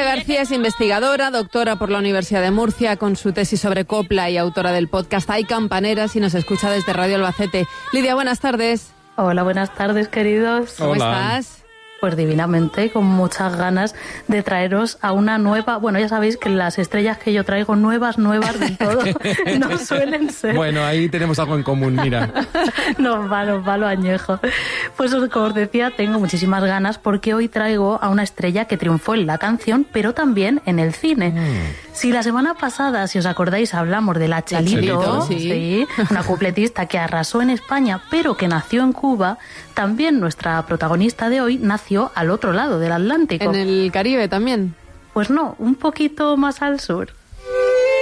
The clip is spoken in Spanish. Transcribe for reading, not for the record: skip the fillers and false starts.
García es investigadora, doctora por la Universidad de Murcia con su tesis sobre copla y autora del podcast Hay Campaneras y nos escucha desde Radio Albacete. Lidia, buenas tardes. Hola, buenas tardes, queridos. ¿Cómo estás? Pues divinamente, con muchas ganas de traeros a una nueva... Bueno, ya sabéis que las estrellas que yo traigo nuevas del todo no suelen ser. Bueno, ahí tenemos algo en común, mira. Nos va lo añejo. Pues como os decía, tengo muchísimas ganas porque hoy traigo a una estrella que triunfó en la canción, pero también en el cine. Si la semana pasada, si os acordáis, hablamos de la Chelito, sí, una cupletista que arrasó en España, pero que nació en Cuba, también nuestra protagonista de hoy nació al otro lado del Atlántico. ¿En el Caribe también? Pues no, un poquito más al sur.